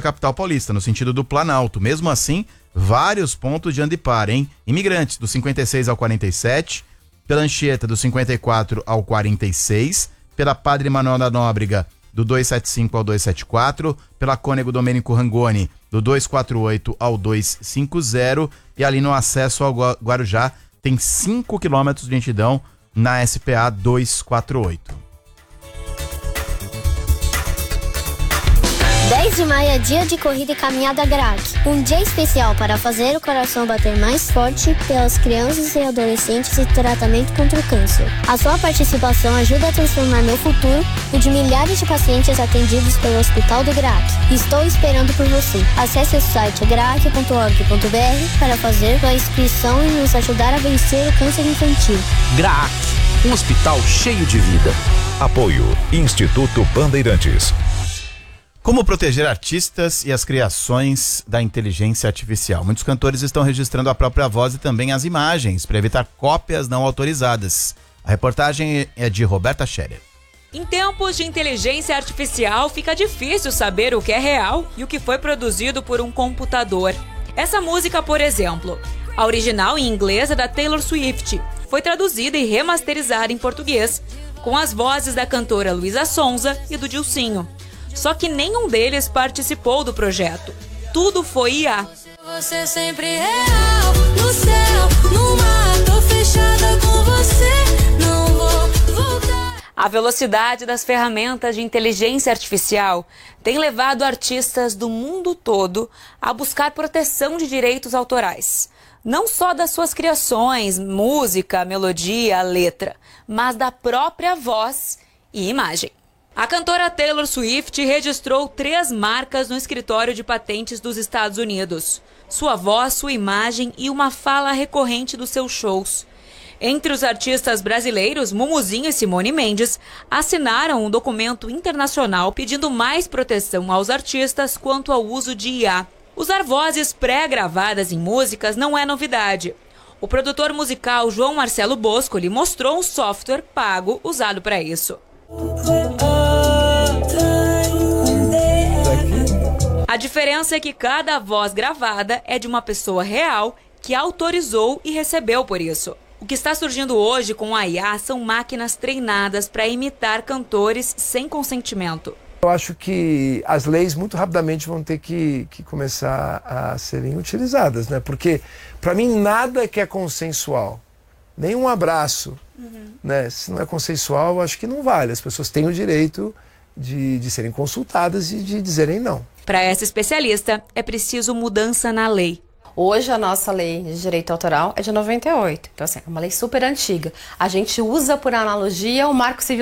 capital paulista, no sentido do Planalto. Mesmo assim, vários pontos de anda e para, hein? Imigrantes, do 56 ao 47, pela Anchieta, do 54 ao 46, pela Padre Manuel da Nóbrega, do 275 ao 274, pela Cônego Domênico Rangoni, do 248 ao 250, e ali no acesso ao Guarujá tem 5 quilômetros de lentidão na SPA 248. 10 de maio é dia de corrida e caminhada GRAC. Um dia especial para fazer o coração bater mais forte pelas crianças e adolescentes e tratamento contra o câncer. A sua participação ajuda a transformar meu futuro e de milhares de pacientes atendidos pelo Hospital do GRAC. Estou esperando por você. Acesse o site grac.org.br para fazer sua inscrição e nos ajudar a vencer o câncer infantil. GRAC, um hospital cheio de vida. Apoio Instituto Bandeirantes. Como proteger artistas e as criações da inteligência artificial? Muitos cantores estão registrando a própria voz e também as imagens para evitar cópias não autorizadas. A reportagem é de Roberta Scherer. Em tempos de inteligência artificial, fica difícil saber o que é real e o que foi produzido por um computador. Essa música, por exemplo, a original em inglês é da Taylor Swift, foi traduzida e remasterizada em português, com as vozes da cantora Luísa Sonza e do Dilsinho. Só que nenhum deles participou do projeto. Tudo foi IA. Você sempre real, no céu, no mar, tô fechada com você, não vou voltar. A velocidade das ferramentas de inteligência artificial tem levado artistas do mundo todo a buscar proteção de direitos autorais. Não só das suas criações, música, melodia, letra, mas da própria voz e imagem. A cantora Taylor Swift registrou 3 marcas no escritório de patentes dos Estados Unidos. Sua voz, sua imagem e uma fala recorrente dos seus shows. Entre os artistas brasileiros, Mumuzinho e Simone Mendes assinaram um documento internacional pedindo mais proteção aos artistas quanto ao uso de IA. Usar vozes pré-gravadas em músicas não é novidade. O produtor musical João Marcelo Bosco lhe mostrou um software pago usado para isso. A diferença é que cada voz gravada é de uma pessoa real que autorizou e recebeu por isso. O que está surgindo hoje com a IA são máquinas treinadas para imitar cantores sem consentimento. Eu acho que as leis muito rapidamente vão ter que começar a serem utilizadas, né? Porque, para mim, nada que é consensual, nem um abraço, né? Se não é consensual, eu acho que não vale. As pessoas têm o direito de serem consultadas e de dizerem não. Para essa especialista, é preciso mudança na lei. Hoje a nossa lei de direito autoral é de 98, então assim, é uma lei super antiga. A gente usa por analogia o Marco Civil